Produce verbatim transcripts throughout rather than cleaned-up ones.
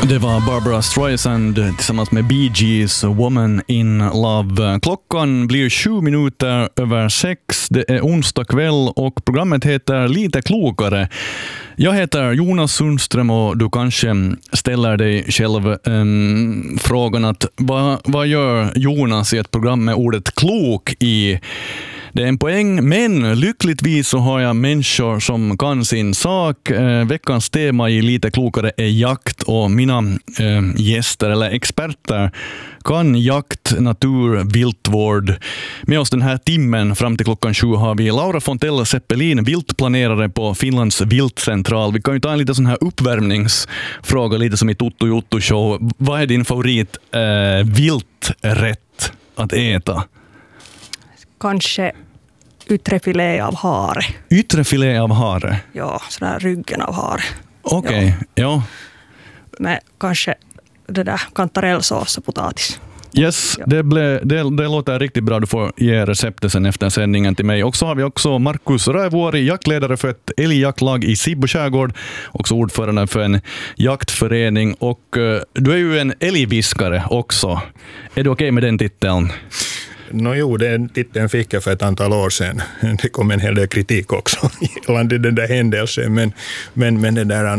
Det var Barbara Streisand tillsammans med Bee Gees, Woman in Love. Klockan blir sju minuter över sex. Det är onsdag kväll och programmet heter Lite klokare. Jag heter Jonas Sundström och du kanske ställer dig själv um, frågan att vad, vad gör Jonas i ett program med ordet klok i? Det är en poäng, men lyckligtvis så har jag människor som kan sin sak. Eh, veckans tema i Lite klokare är jakt och mina eh, gäster eller experter kan jakt, natur, viltvård. Med oss den här timmen fram till klockan sju har vi Laura Fontella Seppelin, viltplanerare på Finlands viltcentral. Vi kan ju ta en liten sån här uppvärmningsfråga, lite som i Tuttu Juttu show. Vad är din favorit eh, vilträtt att äta? Kanske yttre filé av hare. Yttre filé av hare? Ja, sådär ryggen av hare. Okej, okay, ja. ja. Med kanske det där kantarellsås och potatis. Yes, ja. det, ble, det, det låter riktigt bra. Du får ge receptet sen efter sändningen till mig. Och så har vi också Markus Raivuori, jaktledare för ett älgjaktlag i Sibbo skärgård. Också ordförande för en jaktförening. Och uh, du är ju en älgviskare också. Är du okej okay med den titeln? No, jo, den titeln fick jag för ett antal år sedan. Det kom en hel del kritik också gällande den där händelsen. Men, men, men det där...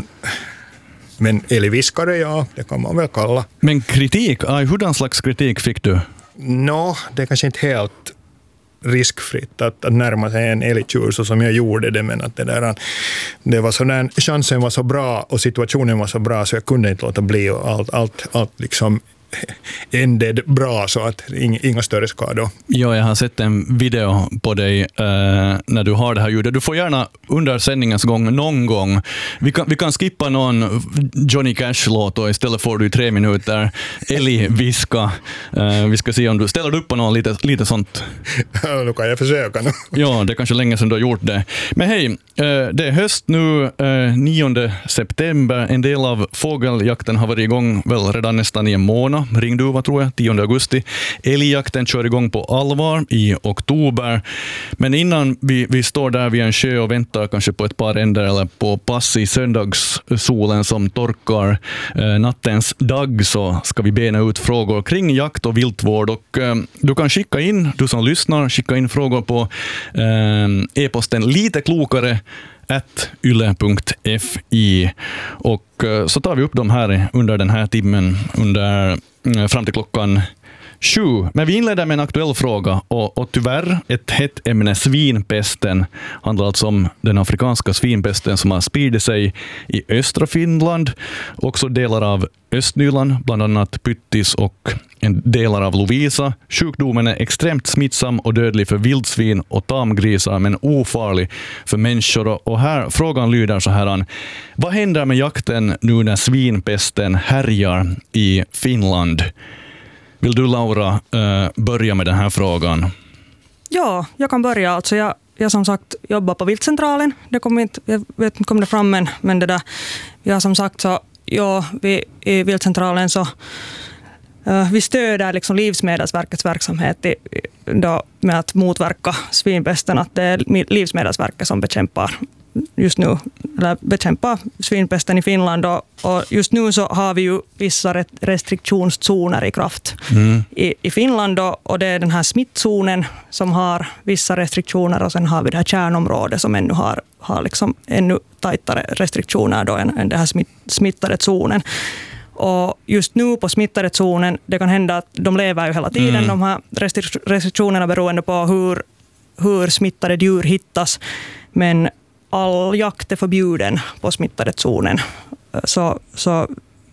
Men älgviskare, ja, det kan man väl kalla. Men kritik, aj, hurdan slags kritik fick du? Nå, det är kanske inte helt riskfritt att, att närma sig en älgtjur så som jag gjorde det, men att det där, det var så där, chansen var så bra och situationen var så bra så jag kunde inte låta bli och allt, allt, allt liksom ended bra så att inga större skador. Ja, jag har sett en video på dig eh, när du har det här ljudet. Du får gärna under sändningens gång någon gång. Vi kan, vi kan skippa någon Johnny Cash-låt och istället får du i tre minuter älgviska. Eh, vi ska se om du ställer upp på någon lite, lite sånt. Ja, då kan jag försöka nu. Ja, det är kanske länge sedan du har gjort det. Men hej, eh, det är höst nu, eh, nionde september. En del av fågeljakten har varit igång väl redan nästan i en månad. Ringduva tror jag, tionde augusti. Älgjakten kör igång på allvar i oktober. Men innan vi, vi står där vid en sjö och väntar kanske på ett par änder eller på pass i söndagssolen som torkar eh, nattens dag så ska vi bena ut frågor kring jakt och viltvård. Och eh, du kan skicka in, du som lyssnar, skicka in frågor på eh, e-posten lite klokare at yle punkt fi och så tar vi upp dem här under den här timmen under, fram till klockan sju. Men vi inleder med en aktuell fråga och, och tyvärr ett hett ämne, svinpesten. Handlar alltså om den afrikanska svinpesten som har spridit sig i östra Finland, också delar av Östnyland, bland annat Pyttis och en delar av Lovisa. Sjukdomen är extremt smittsam och dödlig för vildsvin och tamgrisar men ofarlig för människor. Och här, frågan lyder så här: vad händer med jakten nu när svinpesten härjar i Finland? Vill du, Laura, börja med den här frågan? Ja, jag kan börja. Alltså jag, jag som sagt jobbar på viltcentralen. Det kom inte, jag vet inte kom det fram än, men det där, jag som sagt så, ja, vi i viltcentralen så uh, vi stöder liksom Livsmedelsverkets verksamhet i, då, med att motverka svinpesten, att det är Livsmedelsverket som bekämpar just nu, eller bekämpa svinpesten i Finland och, och just nu så har vi ju vissa restriktionszoner i kraft mm. i, i Finland och, och det är den här smittzonen som har vissa restriktioner och sen har vi det här kärnområdet som ännu har, har liksom ännu tajtare restriktioner då än, än det här smitt, smittade zonen. Och just nu på smittade zonen, det kan hända att de lever ju hela tiden, mm. de här restriktionerna beroende på hur, hur smittade djur hittas, men all jakt är förbjuden på smittade zonen. Så, så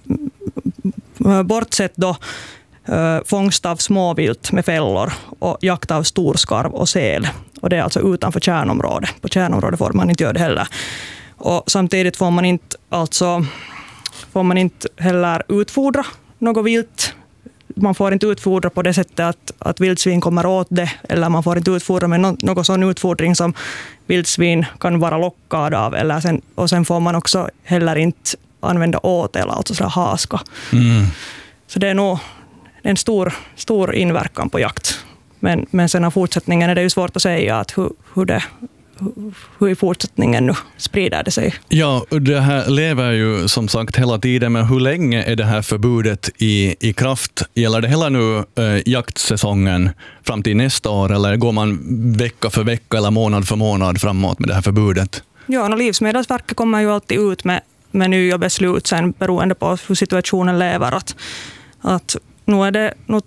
bortsett då fångst av småvilt med fällor och jakt av storskarv och säl. Och det är alltså utanför kärnområdet. På kärnområdet får man inte göra det heller. Och samtidigt får man inte, alltså, får man inte heller utfodra något vilt. Man får inte utfodra på det sättet att, att vildsvin kommer åt det, eller man får inte utfodra med någon, någon sån utfodring som vildsvin kan vara lockad av. Eller sen, och sen får man också heller inte använda åtel, alltså så haska. Mm. Så det är nog en stor, stor inverkan på jakt. Men, men sen av fortsättningen är det ju svårt att säga att hur, hur, det, hur i fortsättningen nu sprider det sig. Ja, det här lever ju som sagt hela tiden, men hur länge är det här förbudet i, i kraft? Gäller det hela nu äh, jaktsäsongen fram till nästa år, eller går man vecka för vecka eller månad för månad framåt med det här förbudet? Ja, och Livsmedelsverket kommer ju alltid ut med, med nya beslut sen beroende på hur situationen lever. Att, att nu är det nu,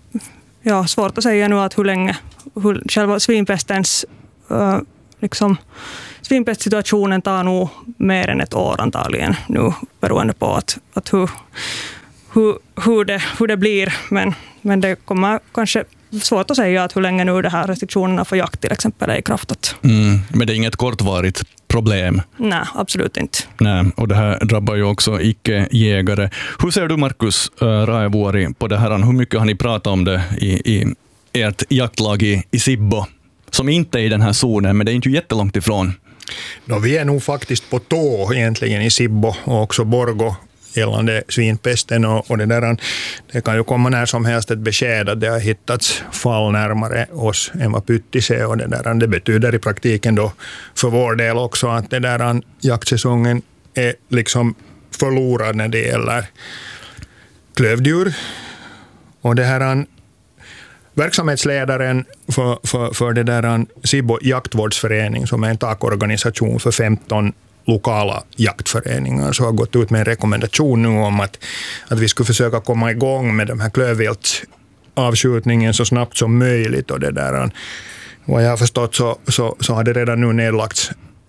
ja, svårt att säga nu att hur länge hur själva svinpestens uh, liksom, svinpestsituationen tar nog mer än ett år antagligen nu beroende på att, att hur, hur, hur, det, hur det blir. Men, men det kommer kanske svårt att säga att hur länge nu det här restriktionerna för jakt till exempel är i kraft. Mm, men det är inget kortvarigt problem? Nej, absolut inte. Nej, och det här drabbar ju också icke-jägare. Hur ser du, Markus äh, Raevuori, på det här? Hur mycket har ni pratat om det i, i ert jaktlag i, i Sibbo, som inte är i den här zonen, men det är inte jättelångt ifrån? No, vi är nog faktiskt på tå egentligen i Sibbo och också Borgo gällande svinpesten, och, och det, där, det kan ju komma när som helst ett besked att det har hittats fall närmare oss än vad Pyttis är, och det, där, det betyder i praktiken då för vår del också att det där, jaktsäsongen är liksom förlorad när det gäller klövdjur. Och det här verksamhetsledaren för, för, för det där Sibbo jaktvårdsförening, som är en takorganisation för femton lokala jaktföreningar, så har gått ut med en rekommendation nu om att, att vi skulle försöka komma igång med de här klövviltsavskjutningen så snabbt som möjligt. Och det där, vad jag har förstått så, så, så har det redan nu nedlagts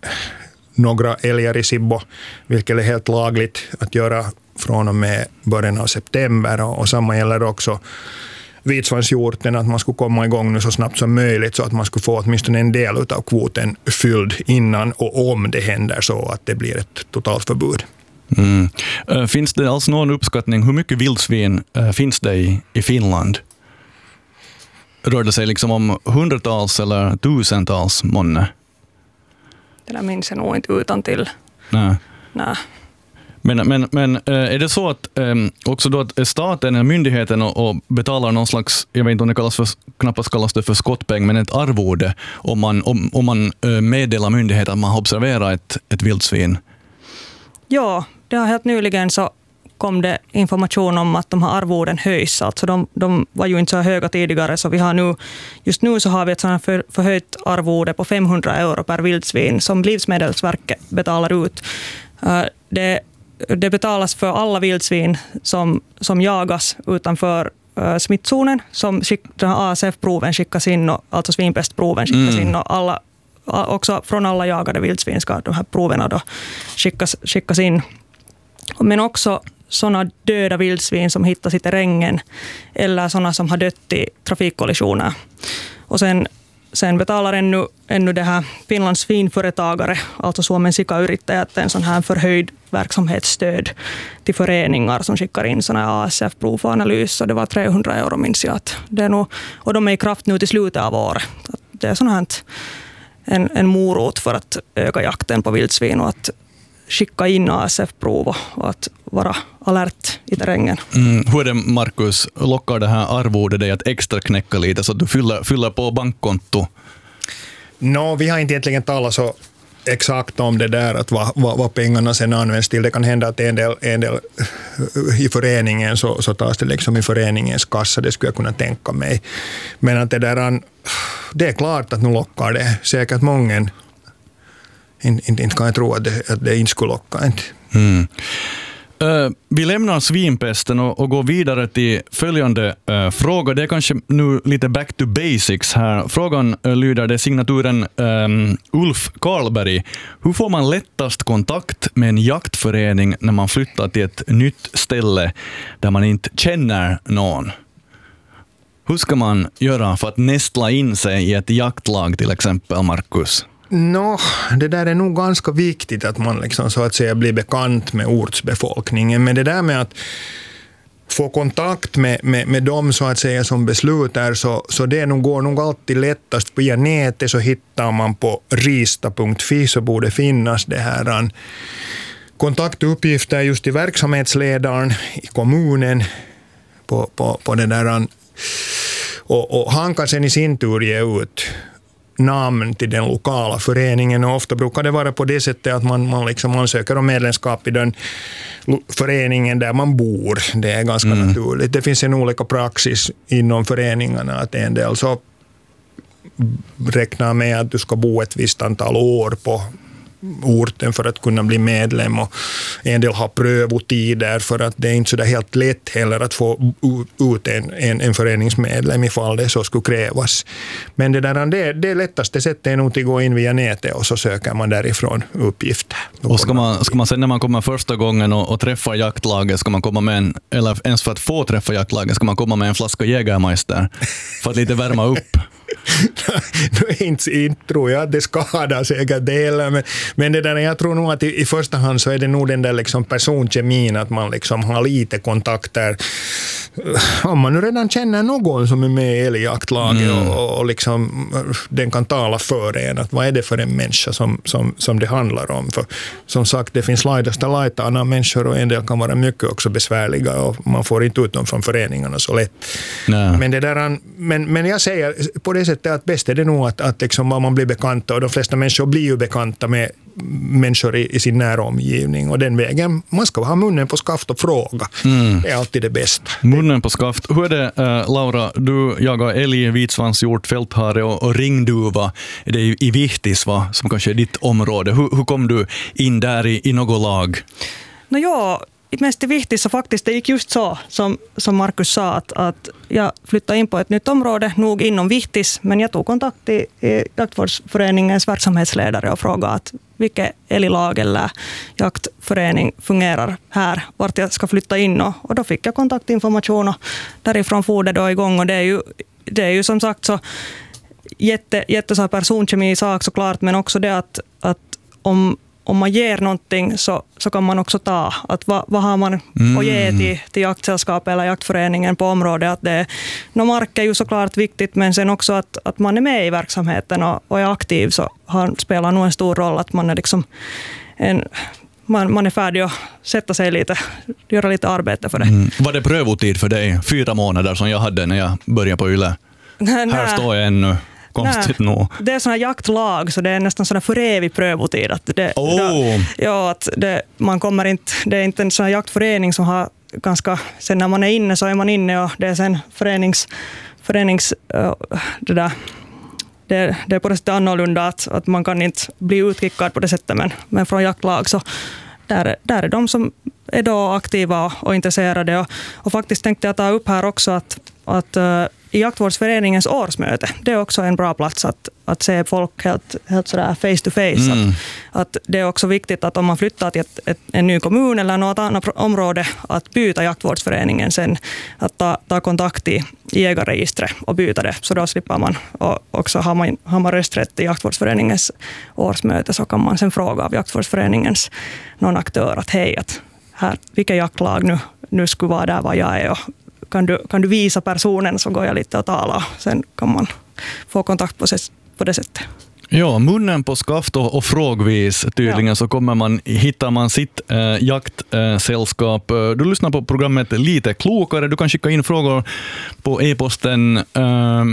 några älgar i Sibbo, vilket är helt lagligt att göra från och med början av september, och, och samma gäller också vitsvanshjorten, att man skulle komma igång nu så snabbt som möjligt så att man skulle få åtminstone en del av kvoten fylld innan och om det händer så att det blir ett totalt förbud. Mm. Finns det alltså någon uppskattning hur mycket vildsvin finns det i, i Finland? Rör det sig liksom om hundratals eller tusentals månne? Det där minns jag nog inte utan till. Nej. Nej. Men, men, men är det så att ähm, också då att staten eller myndigheten och, och betalar någon slags, jag vet inte om det kallas för, knappast kallas det för skottpeng, men ett arvode om man, om, om man meddelar myndigheten att man har observerat ett, ett vildsvin? Ja, det har helt nyligen så kom det information om att de här arvoden höjs. Alltså de, de var ju inte så höga tidigare, så vi har nu, just nu så har vi ett sådant för, förhöjt arvode på femhundra euro per vildsvin som Livsmedelsverket betalar ut. Uh, det Det betalas för alla vildsvin som, som jagas utanför uh, smittzonen, som skick, den här A S F-proven skickas in, och, alltså svinpestproven skickas mm. in, och alla, också från alla jagade vildsvin ska de här proverna då skickas, skickas in. Men också sådana döda vildsvin som hittas i terrängen eller sådana som har dött i trafikkollisioner. Och sen Sen betalar ännu, ännu det här Finlands svinföretagare, alltså Suomen sikayrittäjät, en sån här förhöjd verksamhetsstöd till föreningar som skickar in såna här A S F-prov för analys. Och det var trehundra euro minns jag. Att det är nog, och de är i kraft nu till slutet av året. Att det är sån här en, en morot för att öka jakten på vildsvin och att skicka in A S F-prov och att vara alert i terrängen. Mm, hur är det, Markus? Lockar det här arvodet dig att extra knäcka lite så att du fyller, fyller på bankkonto? No, vi har inte egentligen talat så exakt om det där, att vad, vad, vad pengarna sen används till. Det kan hända att en del, en del i föreningen så, så tas det liksom i föreningens kassa, det skulle jag kunna tänka mig. Men att det där, det är klart att nu lockar det säkert många. Inte, inte, inte kan jag tro att det, att det inte skulle locka. Inte. Mm. Uh, vi lämnar svinpesten och, och går vidare till följande uh, fråga. Det är kanske nu lite back to basics här. Frågan uh, lyder, det signaturen um, Ulf Karlberg. Hur får man lättast kontakt med en jaktförening när man flyttar till ett nytt ställe där man inte känner någon? Hur ska man göra för att nästla in sig i ett jaktlag till exempel, Markus? No, det där är nog ganska viktigt att man liksom, så att säga, blir bekant med ortsbefolkningen. Men det där med att få kontakt med, med, med dem så att säga som beslutar, så, så det nog går nog alltid lättast via nätet. Så hittar man på rista punkt fi så borde finnas det här kontaktuppgifter just i verksamhetsledaren i kommunen på, på, på det där. Och, och han kan sen i sin tur ge ut namn till den lokala föreningen, och ofta brukar det vara på det sättet att man, man liksom ansöker om medlemskap i den föreningen där man bor. Det är ganska mm. naturligt. Det finns en olika praxis inom föreningarna, att en del så räknar med att du ska bo ett visst antal år på orten för att kunna bli medlem, och en del har prövotider för att det är inte så där helt lätt heller att få ut en, en, en föreningsmedlem ifall det så skulle krävas. Men det, där, det, det lättaste sättet är nog att gå in via nätet och så söker man därifrån uppgifter. Och ska man, ska man sen när man kommer första gången och, och träffar jaktlaget, ska man komma med en, eller ens för att få träffa jaktlaget, ska man komma med en flaska Jägermeister för att lite värma upp? inte, inte tror jag att det skadar säkert det heller, men, men det där, jag tror nog att i, i första hand så är det nog den där liksom personkemin, att man liksom har lite kontakter. Om man nu redan känner någon som är med i älgjaktlaget mm. och, och liksom, den kan tala för en, att vad är det för en människa som, som, som det handlar om. För som sagt, det finns lajdaste lajtarna människor, och en del kan vara mycket också besvärliga, och man får inte ut dem från föreningarna så lätt. Men, det där, men, men jag säger på det sättet att bäst är det nog att, att liksom man blir bekanta, och de flesta människor blir ju bekanta med människor i, i sin näromgivning, och den vägen man ska ha munnen på skaft och fråga. Mm. Det är alltid det bästa. Munnen på skaft. Hur är det, uh, Laura? Du jagar älg, vitsvanshjort, fälthare och, och ringduva. Det är ju i Vihtis, va, som kanske är ditt område. Hur, hur kom du in där i, i något lag? No, ja, mest i Vihtis så faktiskt det gick just så som, som Markus sa, att, att jag flyttade in på ett nytt område, nog inom Vihtis, men jag tog kontakt till jaktvårdsföreningens verksamhetsledare och frågade att vilket älglag eller jaktförening fungerar här, vart jag ska flytta in, och, och då fick jag kontaktinformation, och därifrån for det då igång, och det är ju, det är ju som sagt så jätte, jätte så personkemi i sak såklart, men också det att, att om om man ger någonting så, så kan man också ta. Att vad, vad har man mm. att ge till, till jaktsällskapet eller jaktföreningen på området. Att det, no, mark är ju såklart viktigt, men sen också att, att man är med i verksamheten och, och är aktiv, så har, spelar nog en stor roll att man är liksom en, man, man är färdig att sätta sig lite, göra lite arbete för det. Mm. Var det prövotid för dig? Fyra månader som jag hade när jag började på Yle. Nä, här står jag ännu. Konstigt nog. Det är sådana jaktlag, så det är nästan sådana för evig prövotid. Att det, oh. då, ja, att det, man kommer inte, det är inte en sån jaktförening som har ganska, sen när man är inne så är man inne, och det är sen förenings, förenings uh, det där, det, det är på det sättet annorlunda att, att man kan inte bli utkickad på det sättet, men, men från jaktlag så där, där är de som är då aktiva och, och intresserade, och, och faktiskt tänkte jag ta upp här också att, att uh, i jaktvårdsföreningens årsmöte, det är också en bra plats att, att se folk helt, helt sådär face to face. Mm. Att, att det är också viktigt att om man flyttar till ett, ett, en ny kommun eller något annat område, att byta jaktvårdsföreningen sen, att ta, ta kontakt i jägarregistret och byta det, så då slipper man. Och också har man, har man rösträtt i jaktvårdsföreningens årsmöte, så kan man sen fråga av jaktvårdsföreningens någon aktör att hej, att här, vilka jaktlag nu, nu skulle vara där var jag är, och Kan du, kan du visa personen, så går jag lite och talar. Sen kan man få kontakt på, på det sättet. Ja, munnen på skaft och, och frågvis tydligen, ja. Så kommer man, hittar man sitt äh, jaktsällskap. Äh, du lyssnar på programmet Lite klokare. Du kan skicka in frågor på e-posten. Äh,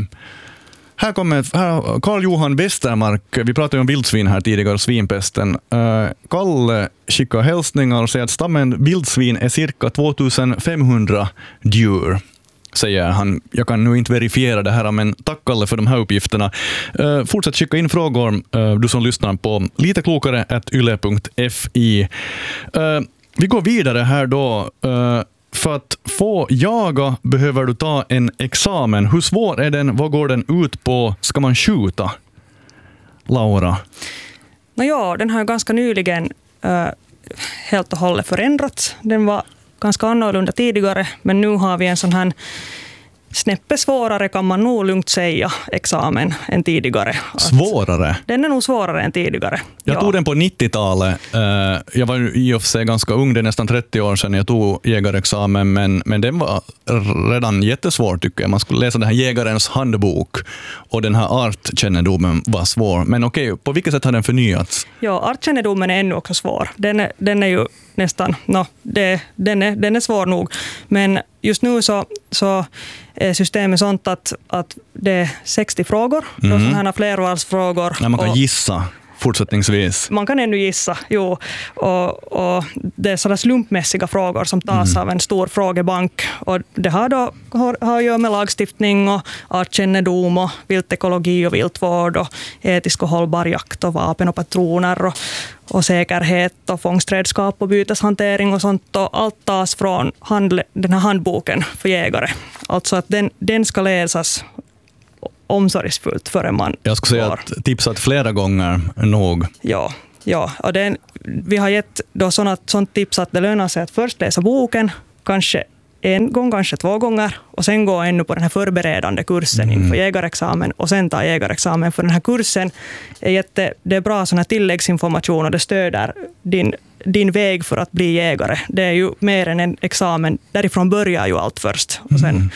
Här kommer här, Carl-Johan Westermark. Vi pratade ju om vildsvin här tidigare, svinpesten. Uh, Kalle skickar hälsningar och säger att stammen vildsvin är cirka tvåtusenfemhundra djur, säger han. Jag kan nu inte verifiera det här, men tack Kalle för de här uppgifterna. Uh, fortsätt skicka in frågor, uh, du som lyssnar på liteklokare at yle punkt fi. Uh, vi går vidare här då. Uh, För att få jaga behöver du ta en examen. Hur svår är den? Vad går den ut på? Ska man skjuta? Laura? No, ja, den har ganska nyligen äh, helt och hållet förändrats. Den var ganska annorlunda tidigare, men nu har vi en sån här snäppe svårare, kan man nog lugnt säga, examen än tidigare. Svårare? Den är nog svårare än tidigare. Jag ja. tog den på nittiotalet. Jag var i och för sig ganska ung, det är nästan trettio år sedan jag tog jägarexamen, men, men den var redan jättesvår tycker jag. Man skulle läsa den här jägarens handbok, och den här artkännedomen var svår. Men okej, på vilket sätt har den förnyats? Ja, artkännedomen är ännu också svår. Den är, den är ju nästan, no, det, den, är, den är svår nog. Men just nu så så är systemet sånt att, att det är sextio frågor, mm. då sådana här flervalsfrågor. Ja, man kan och, gissa fortsättningsvis. Man kan ännu gissa, jo. Och, och det är sådana slumpmässiga frågor som tas mm. av en stor frågebank. Och det har då har, har att göra med lagstiftning och artkännedom och viltekologi och viltvård och etisk och hållbar jakt och vapen och patroner och, och säkerhet och fångstredskap och byteshantering och sånt. Och allt tas från handle, den här handboken för jägare. Alltså att den, den ska läsas omsorgsfullt före man Jag skulle säga går. att tipsat flera gånger nog. Ja, ja. Och den, vi har gett då sånt, sånt tips att det lönar sig att först läsa boken, kanske en gång, kanske två gånger, och sen gå ännu på den här förberedande kursen mm. inför jägarexamen och sen ta jägarexamen. För den här kursen är jätte, det är bra sån här tilläggsinformation och det stöder din, din väg för att bli jägare. Det är ju mer än en examen. Därifrån börjar ju allt först. Och sen,